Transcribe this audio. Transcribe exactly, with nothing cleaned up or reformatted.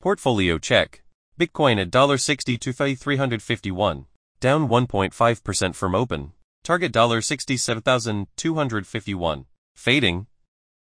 Portfolio check. Bitcoin at sixty-two thousand three hundred fifty-one. Down one point five percent from open. Target sixty-seven thousand two hundred fifty-one. Fading.